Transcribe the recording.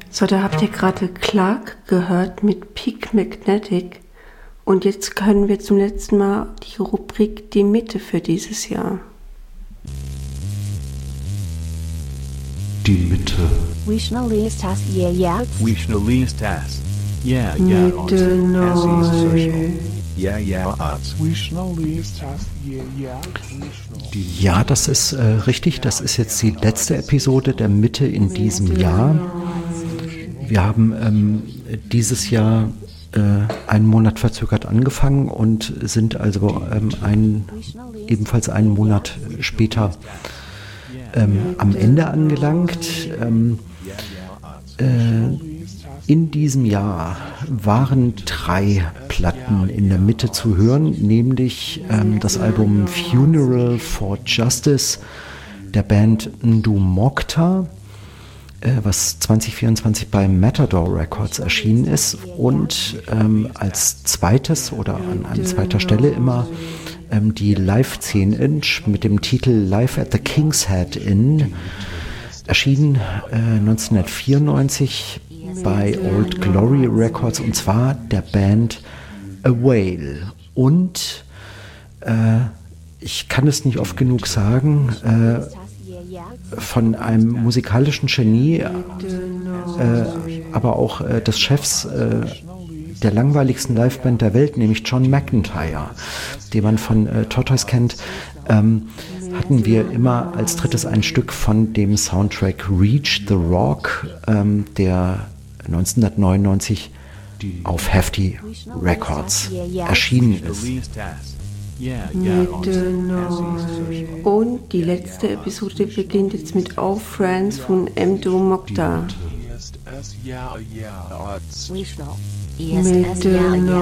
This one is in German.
So, da habt ihr gerade Clark gehört mit Peak Magnetic. Und jetzt können wir zum letzten Mal die Rubrik Die Mitte für dieses Jahr. Die Mitte. Wishnalistas, yeah. Wishnalistas. Yeah, Mitte neu. Ja, das ist richtig. Das ist jetzt die letzte Episode der Mitte in diesem Jahr. Wir haben dieses Jahr einen Monat verzögert angefangen und sind also ebenfalls einen Monat später am Ende angelangt. In diesem Jahr waren 3 Platten in der Mitte zu hören, nämlich das Album Funeral for Justice der Band Ndu Mokta, was 2024 bei Matador Records erschienen ist, und als zweites oder an zweiter Stelle immer die Live 10-Inch mit dem Titel Live at the King's Head Inn, erschienen 1994 bei Old Glory Records, und zwar der Band A Whale. Und ich kann es nicht oft genug sagen, von einem musikalischen Genie, aber auch des Chefs der langweiligsten Liveband der Welt, nämlich John McEntire, den man von Tortoise kennt, hatten wir immer als drittes ein Stück von dem Soundtrack Reach the Rock, der 1999 auf Hefty Records erschienen ist. Mitte neu. Und die letzte Episode beginnt jetzt mit Oh Friends von Ndu Mokta. Mitte neu.